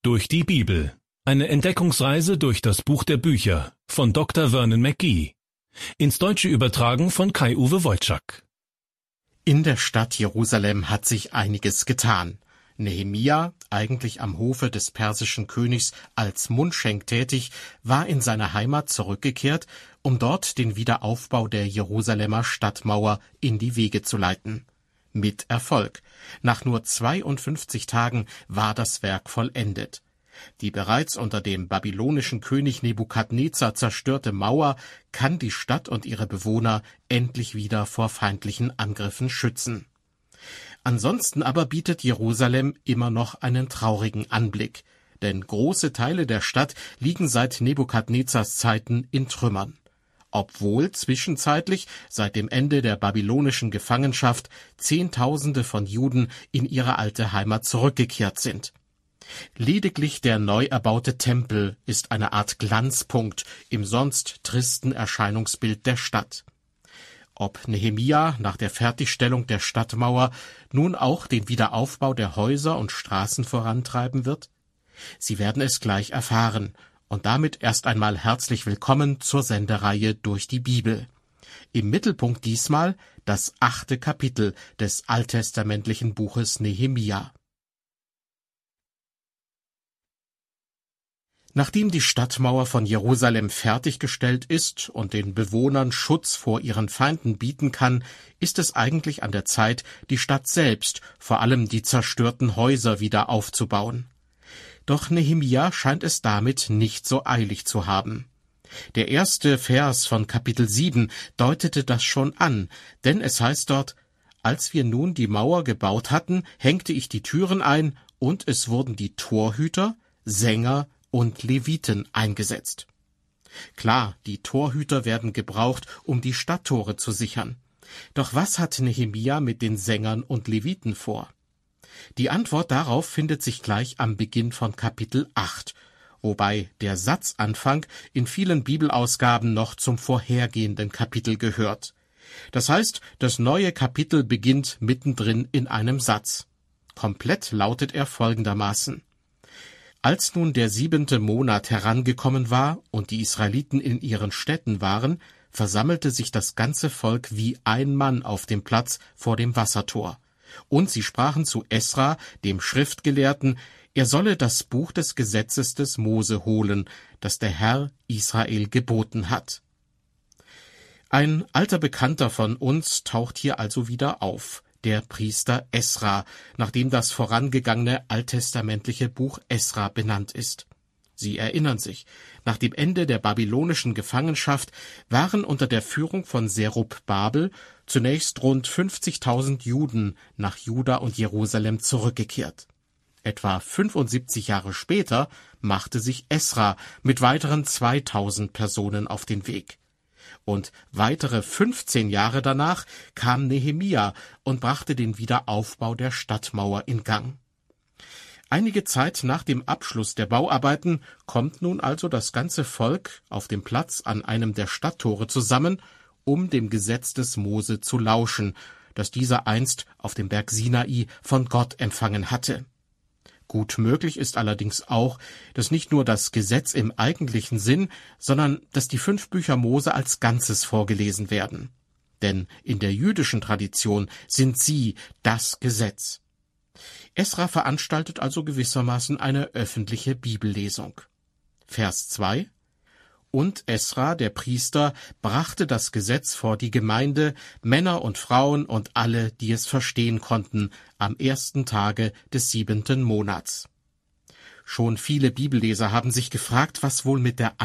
Durch die Bibel. Eine Entdeckungsreise durch das Buch der Bücher von Dr. Vernon McGee. Ins Deutsche übertragen von Kai-Uwe Wojczak. In der Stadt Jerusalem hat sich einiges getan. Nehemia, eigentlich am Hofe des persischen Königs als Mundschenk tätig, war in seine Heimat zurückgekehrt, um dort den Wiederaufbau der Jerusalemer Stadtmauer in die Wege zu leiten. Mit Erfolg. Nach nur 52 Tagen war das Werk vollendet. Die bereits unter dem babylonischen König Nebukadnezar zerstörte Mauer kann die Stadt und ihre Bewohner endlich wieder vor feindlichen Angriffen schützen. Ansonsten aber bietet Jerusalem immer noch einen traurigen Anblick, denn große Teile der Stadt liegen seit Nebukadnezars Zeiten in Trümmern, obwohl zwischenzeitlich seit dem Ende der babylonischen Gefangenschaft Zehntausende von Juden in ihre alte Heimat zurückgekehrt sind. Lediglich der neu erbaute Tempel ist eine Art Glanzpunkt im sonst tristen Erscheinungsbild der Stadt. Ob Nehemia nach der Fertigstellung der Stadtmauer nun auch den Wiederaufbau der Häuser und Straßen vorantreiben wird? Sie werden es gleich erfahren. Und damit erst einmal herzlich willkommen zur Sendereihe Durch die Bibel. Im Mittelpunkt diesmal das 8. Kapitel des alttestamentlichen Buches Nehemia. Nachdem die Stadtmauer von Jerusalem fertiggestellt ist und den Bewohnern Schutz vor ihren Feinden bieten kann, ist es eigentlich an der Zeit, die Stadt selbst, vor allem die zerstörten Häuser, wieder aufzubauen. Doch Nehemia scheint es damit nicht so eilig zu haben. Der erste Vers von Kapitel 7 deutete das schon an, denn es heißt dort: Als wir nun die Mauer gebaut hatten, hängte ich die Türen ein, und es wurden die Torhüter, Sänger und Leviten eingesetzt. Klar, die Torhüter werden gebraucht, um die Stadttore zu sichern. Doch was hat Nehemia mit den Sängern und Leviten vor? Die Antwort darauf findet sich gleich am Beginn von Kapitel 8, wobei der Satzanfang in vielen Bibelausgaben noch zum vorhergehenden Kapitel gehört. Das heißt, das neue Kapitel beginnt mittendrin in einem Satz. Komplett lautet er folgendermaßen: Als nun der 7. Monat herangekommen war und die Israeliten in ihren Städten waren, versammelte sich das ganze Volk wie ein Mann auf dem Platz vor dem Wassertor. Und sie sprachen zu Esra, dem Schriftgelehrten, er solle das Buch des Gesetzes des Mose holen, das der Herr Israel geboten hat. Ein alter Bekannter von uns taucht hier also wieder auf, der Priester Esra, nachdem das vorangegangene alttestamentliche Buch Esra benannt ist. Sie erinnern sich, nach dem Ende der babylonischen Gefangenschaft waren unter der Führung von Serubbabel zunächst rund 50.000 Juden nach Juda und Jerusalem zurückgekehrt. Etwa 75 Jahre später machte sich Esra mit weiteren 2.000 Personen auf den Weg. Und weitere 15 Jahre danach kam Nehemia und brachte den Wiederaufbau der Stadtmauer in Gang. Einige Zeit nach dem Abschluss der Bauarbeiten kommt nun also das ganze Volk auf dem Platz an einem der Stadttore zusammen, um dem Gesetz des Mose zu lauschen, das dieser einst auf dem Berg Sinai von Gott empfangen hatte. Gut möglich ist allerdings auch, dass nicht nur das Gesetz im eigentlichen Sinn, sondern dass die 5 Bücher Mose als Ganzes vorgelesen werden. Denn in der jüdischen Tradition sind sie das Gesetz. Esra veranstaltet also gewissermaßen eine öffentliche Bibellesung. Vers 2: Und Esra, der Priester, brachte das Gesetz vor die Gemeinde, Männer und Frauen und alle, die es verstehen konnten, am 1. Tage des 7. Monats. Schon viele Bibelleser haben sich gefragt, was wohl mit der